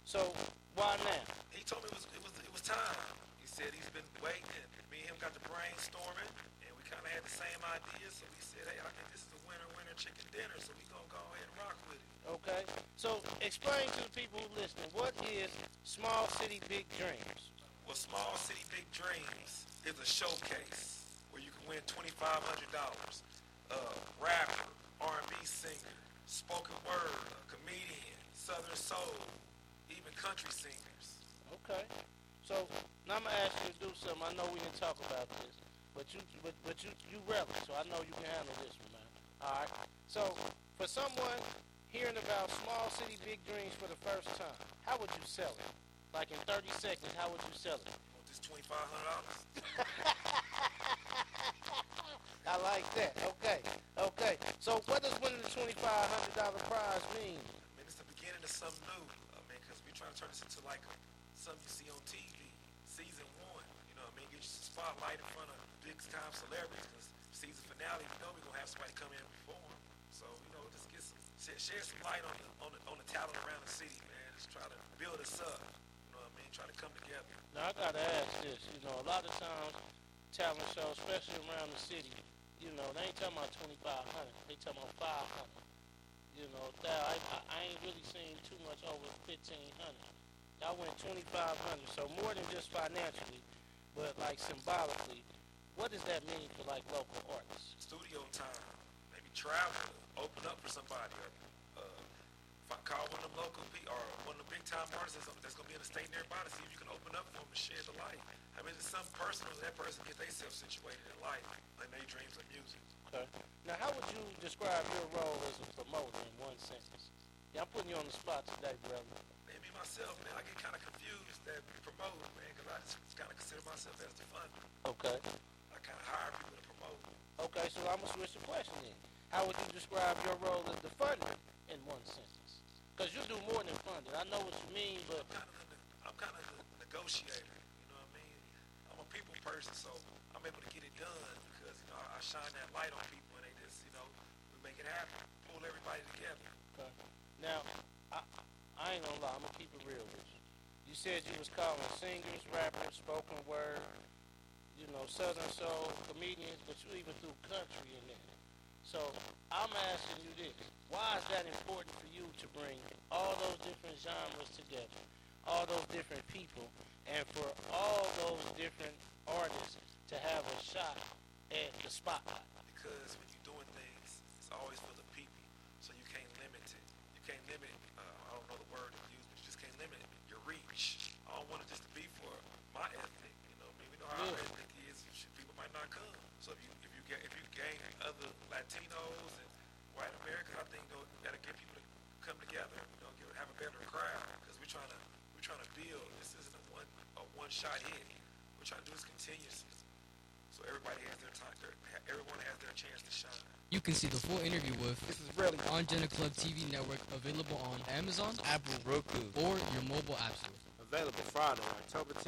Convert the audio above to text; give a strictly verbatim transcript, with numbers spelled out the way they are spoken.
So why now? He told me it was it was it was time. He said he's been waiting. And me and him got to brainstorming, and we kind of had the same idea. So we said, hey, I think this is a winner winner chicken dinner. So we gonna go ahead and rock with it. Okay. So explain to the people who listening, what is Small City Big Dreams? Well, Small City Big Dreams is a showcase where you can win twenty-five hundred dollars. Uh, rapper, R and B singer, spoken word, comedian, Southern soul, even country singers. Okay. So now I'm gonna ask you to do something. I know we didn't talk about this, but you but but you you relish, so I know you can handle this one, man. All right. So for someone hearing about Small City Big Dreams for the first time, how would you sell it? Like in thirty seconds, how would you sell it? Want this twenty-five hundred dollars? I like that. Okay. Okay. So what does winning the twenty-five hundred dollars prize mean? I mean, it's the beginning of something new. I mean, because we're trying to turn this into like something you see on T V, season one. You know what I mean? Get you some spotlight in front of big time celebrities. Because season finale, you know we're gonna have somebody come in and perform. So you know, just get some share, share some light on the on the on the talent around the city, man. Just try to build us up. You know what I mean? Try to come together. Now I gotta ask this. You know, a lot of times talent shows, especially around the city, you know, they ain't talking about twenty-five hundred. They talking about five hundred. You know, that I, I, I ain't really seen too much over fifteen hundred. I went twenty-five hundred, so more than just financially, but like symbolically. What does that mean for like local artists? Studio time, maybe travel, open up for somebody. Uh, if I call one of them local people or one of the big time artists that's, that's gonna be in the state nearby to see if you can open up for them and share the light. I mean, it's something personal that person get themselves situated in life and their dreams of music. Okay. Now, how would you describe your role as a promoter in one sentence? Yeah, I'm putting you on the spot today, brother. Man, me myself, man, I get kind of confused that we promote, man, because I just kind of consider myself as the funder. Okay. I kind of hire people to promote. Okay, so I'm going to switch the question then. How would you describe your role as the funder in one sentence? Because you do more than funding. I know what you mean, but... I'm kind of the, I'm kind of the negotiator, you know what I mean? I'm a people person, so I'm able to get it done because, you know, I, I shine that light on people and they just, you know, we make it happen, pull everybody together. Okay. Now, I, I ain't gonna lie, I'm gonna keep it real with you. You said you was calling singers, rappers, spoken word, you know, Southern soul, comedians, but you even threw country in there. So I'm asking you this: why is that important for you to bring all those different genres together, all those different people, and for all those different artists to have a shot at the spotlight? Because when you're doing things, it's always for the people, so you can't limit it. You can't limit, uh, I don't know the word to use, but you just can't limit your reach. I don't want it just to be for my ethnic, you know what I mean? We know how Yeah. our ethnic is, shit, people might not come. So if you if you get if you gain other Latinos and white Americans, I think you know, you gotta get people to come together, you know, get, have a better crowd, because we're trying to we're trying to build. This isn't a one a one shot hit. We're trying to do this continuously, so everybody has their time. Their, everyone has their chance to shine. You can see the full interview with This is really on Jenna Club T V network, available on Amazon, Apple, Roku, or your mobile app store. available Friday, October tenth.